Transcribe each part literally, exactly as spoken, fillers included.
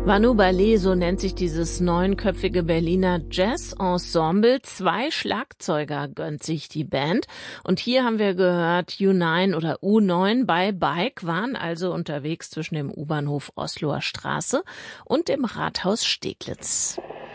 Vanu Ballet, so nennt sich dieses neunköpfige Berliner Jazz-Ensemble. Zwei Schlagzeuger gönnt sich die Band. Und hier haben wir gehört, U neun oder U neun bei Bike waren also unterwegs zwischen dem U-Bahnhof Osloer Straße und dem Rathaus Steglitz.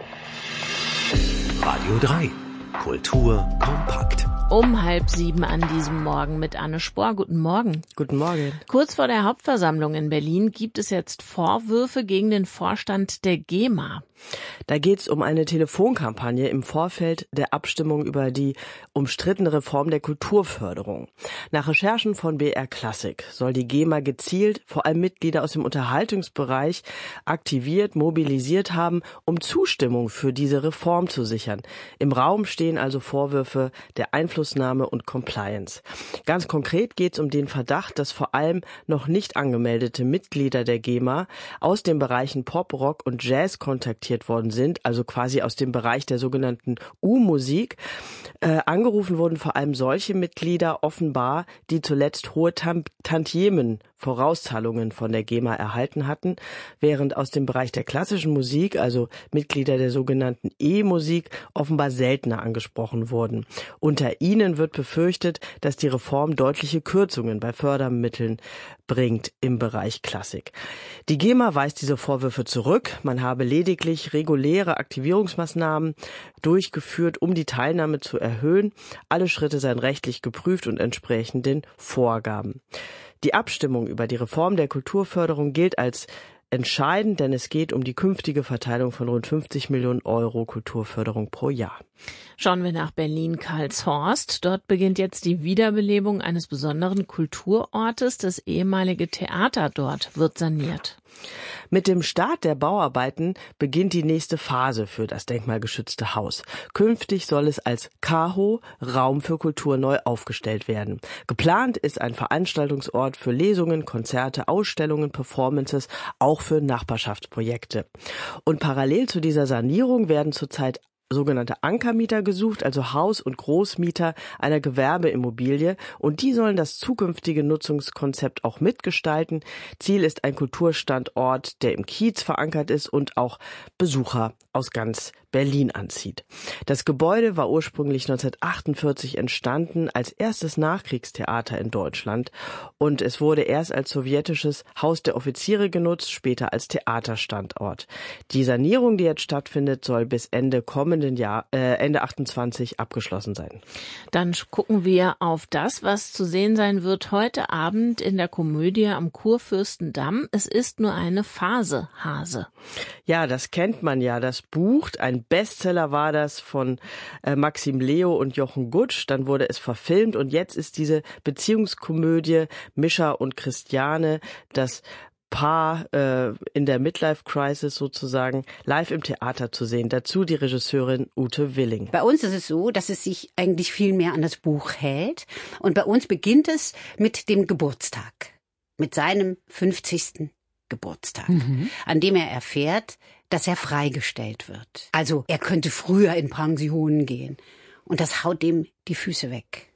Radio drei. Kultur kompakt. Um halb sieben an diesem Morgen mit Anne Spohr. Guten Morgen. Guten Morgen. Kurz vor der Hauptversammlung in Berlin gibt es jetzt Vorwürfe gegen den Vorstand der GEMA. Da geht es um eine Telefonkampagne im Vorfeld der Abstimmung über die umstrittene Reform der Kulturförderung. Nach Recherchen von B R Classic soll die GEMA gezielt vor allem Mitglieder aus dem Unterhaltungsbereich aktiviert, mobilisiert haben, um Zustimmung für diese Reform zu sichern. Im Raum stehen also Vorwürfe der Einflussnahme und Compliance. Ganz konkret geht es um den Verdacht, dass vor allem noch nicht angemeldete Mitglieder der GEMA aus den Bereichen Pop, Rock und Jazz kontaktiert worden sind, also quasi aus dem Bereich der sogenannten U-Musik. Äh, angerufen wurden vor allem solche Mitglieder offenbar, die zuletzt hohe Tam- Tantiemen, Vorauszahlungen von der GEMA erhalten hatten, während aus dem Bereich der klassischen Musik, also Mitglieder der sogenannten E-Musik, offenbar seltener angesprochen wurden. Unter ihnen wird befürchtet, dass die Reform deutliche Kürzungen bei Fördermitteln bringt im Bereich Klassik. Die GEMA weist diese Vorwürfe zurück. Man habe lediglich reguläre Aktivierungsmaßnahmen durchgeführt, um die Teilnahme zu erhöhen. Alle Schritte seien rechtlich geprüft und entsprechen den Vorgaben. Die Abstimmung über die Reform der Kulturförderung gilt als entscheidend, denn es geht um die künftige Verteilung von rund fünfzig Millionen Euro Kulturförderung pro Jahr. Schauen wir nach Berlin-Karlshorst. Dort beginnt jetzt die Wiederbelebung eines besonderen Kulturortes. Das ehemalige Theater dort wird saniert. Mit dem Start der Bauarbeiten beginnt die nächste Phase für das denkmalgeschützte Haus. Künftig soll es als Kaho, Raum für Kultur, neu aufgestellt werden. Geplant ist ein Veranstaltungsort für Lesungen, Konzerte, Ausstellungen, Performances, auch für Nachbarschaftsprojekte. Und parallel zu dieser Sanierung werden zurzeit sogenannte Ankermieter gesucht, also Haus- und Großmieter einer Gewerbeimmobilie, und die sollen das zukünftige Nutzungskonzept auch mitgestalten. Ziel ist ein Kulturstandort, der im Kiez verankert ist und auch Besucher aus ganz Berlin anzieht. Das Gebäude war ursprünglich neunzehnhundertachtundvierzig entstanden als erstes Nachkriegstheater in Deutschland und es wurde erst als sowjetisches Haus der Offiziere genutzt, später als Theaterstandort. Die Sanierung, die jetzt stattfindet, soll bis Ende kommenden Jahr, äh, Ende achtundzwanzig abgeschlossen sein. Dann gucken wir auf das, was zu sehen sein wird heute Abend in der Komödie am Kurfürstendamm. Es ist nur eine Phase, Hase. Ja, das kennt man ja, das Buch. Ein Bestseller war das von äh, Maxim Leo und Jochen Gutsch. Dann wurde es verfilmt und jetzt ist diese Beziehungskomödie Mischa und Christiane, das Paar äh, in der Midlife-Crisis sozusagen, live im Theater zu sehen. Dazu die Regisseurin Ute Willing. Bei uns ist es so, dass es sich eigentlich viel mehr an das Buch hält. Und bei uns beginnt es mit dem Geburtstag, mit seinem fünfzigsten Geburtstag, mhm. an dem er erfährt, dass er freigestellt wird. Also er könnte früher in Pensionen gehen. Und das haut dem die Füße weg.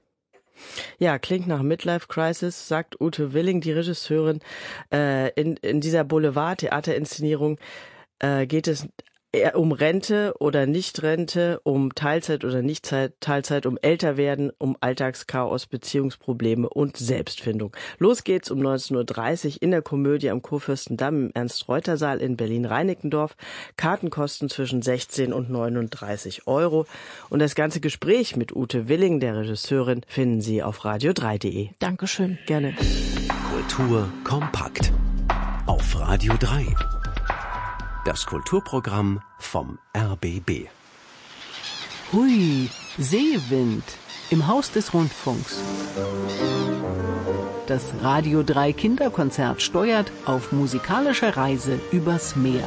Ja, klingt nach Midlife-Crisis, sagt Ute Willing, die Regisseurin. Äh, in, in dieser Boulevard-Theaterinszenierung äh, geht es eher um Rente oder Nicht-Rente, um Teilzeit oder Nicht-Teilzeit, um Älterwerden, um Alltagschaos, Beziehungsprobleme und Selbstfindung. Los geht's um neunzehn Uhr dreißig in der Komödie am Kurfürstendamm im Ernst-Reuter-Saal in Berlin-Reinickendorf. Karten kosten zwischen sechzehn und neununddreißig Euro. Und das ganze Gespräch mit Ute Willing, der Regisseurin, finden Sie auf radio drei punkt de. Dankeschön. Gerne. Kultur kompakt. Auf Radio drei. Das Kulturprogramm vom R B B. Hui, Seewind im Haus des Rundfunks. Das Radio drei Kinderkonzert steuert auf musikalische Reise übers Meer.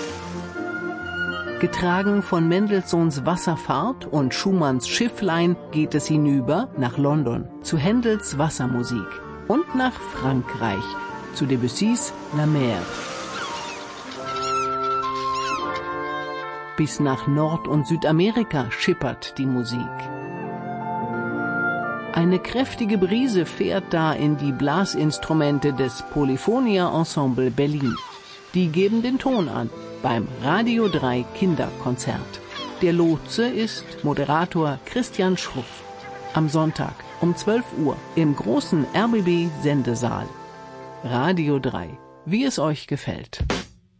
Getragen von Mendelssohns Wasserfahrt und Schumanns Schifflein geht es hinüber nach London zu Händels Wassermusik und nach Frankreich zu Debussys La Mer. Bis nach Nord- und Südamerika schippert die Musik. Eine kräftige Brise fährt da in die Blasinstrumente des Polyphonia Ensemble Berlin. Die geben den Ton an beim Radio drei Kinderkonzert. Der Lotse ist Moderator Christian Schruff. Am Sonntag um zwölf Uhr im großen R B B-Sendesaal. Radio drei, wie es euch gefällt.